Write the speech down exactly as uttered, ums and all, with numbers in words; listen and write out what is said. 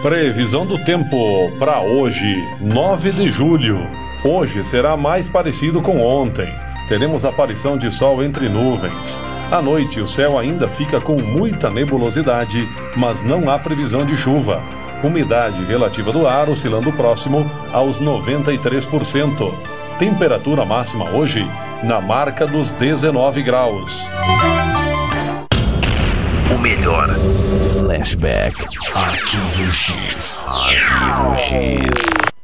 Previsão do tempo para hoje, nove de julho. Hoje será mais parecido com ontem. Teremos aparição de sol entre nuvens. À noite, o céu ainda fica com muita nebulosidade, mas não há previsão de chuva. Umidade relativa do ar oscilando próximo aos noventa e três por cento. Temperatura máxima hoje na marca dos dezenove graus. O melhor Flashback Arquivo X. Arquivo X.